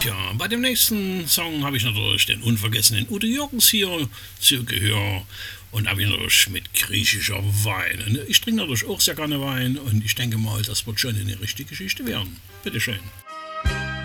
Tja, bei dem nächsten Song habe ich natürlich den unvergessenen Udo Jürgens hier zu Gehör und habe ihn natürlich mit griechischer Wein. Ich trinke natürlich auch sehr gerne Wein und ich denke mal, das wird schon eine richtige Geschichte werden. Bitteschön.